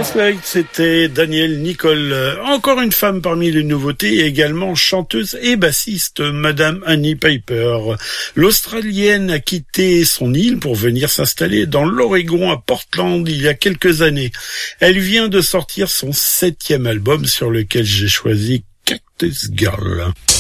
C'était Danielle Nicole, encore une femme parmi les nouveautés, et également chanteuse et bassiste, Madame Annie Piper. L'Australienne a quitté son île pour venir s'installer dans l'Oregon à Portland il y a quelques années. Elle vient de sortir son 7e album sur lequel j'ai choisi Cactus Girl.